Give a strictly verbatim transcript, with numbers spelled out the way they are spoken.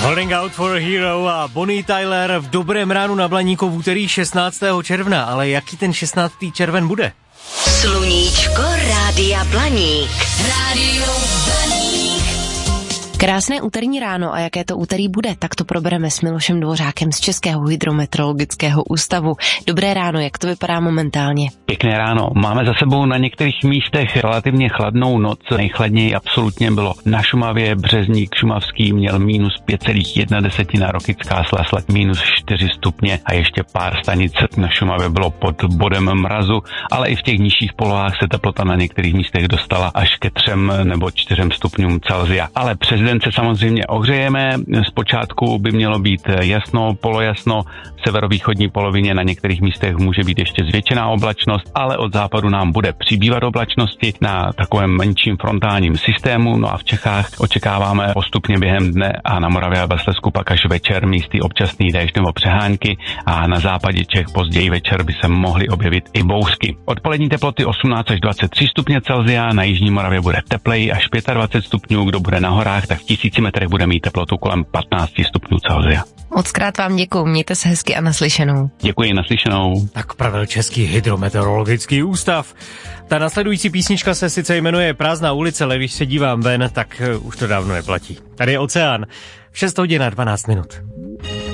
Holding Out for a Hero a Bonnie Tyler v dobrém ránu na Blaníku v úterý šestnáctého června. Ale jaký ten šestnáctý červen bude? Sluníčko Rádia Blaník. Rádio Blaník. Krásné úterní ráno a jaké to úterý bude, tak to probereme s Milošem Dvořákem z Českého hydrometeorologického ústavu. Dobré ráno, jak to vypadá momentálně? Pěkné ráno. Máme za sebou na některých místech relativně chladnou noc. Nejchladněji absolutně bylo na Šumavě. Březník šumavský měl minus pět celá jedna desetina, Rokycká Slaslak minus čtyři stupně a ještě pár stanic na Šumavě bylo pod bodem mrazu, ale i v těch nižších polohách se teplota na některých místech dostala až ke třem nebo čtyřem stupňům Celsia. Ale přes den se samozřejmě ohřejeme. Zpočátku by mělo být jasno, polojasno. V severovýchodní polovině na některých místech může být ještě zvětšená oblačnost, ale od západu nám bude přibývat oblačnosti na takovém menším frontálním systému. No a v Čechách očekáváme postupně během dne a na Moravě a ve Slezsku pak až večer místy občasný déšť nebo přehánky a na západě Čech později večer by se mohly objevit i bouřky. Odpolední teploty osmnáct až dvacet tři stupně Celsia, na jižní Moravě bude tepleji až dvacet pět stupňů, kdo bude na horách, tak v tisíci metrech bude mít teplotu kolem patnáct stupňů Celsia. Mockrát vám děkuju, mějte se hezky a naslyšenou. Děkuji, naslyšenou. Tak pravil Český hydrometeorologický ústav. Ta nasledující písnička se sice jmenuje Prázdná ulice, ale když se dívám ven, tak už to dávno neplatí. Tady je Oceán. šest hodin a dvanáct minut.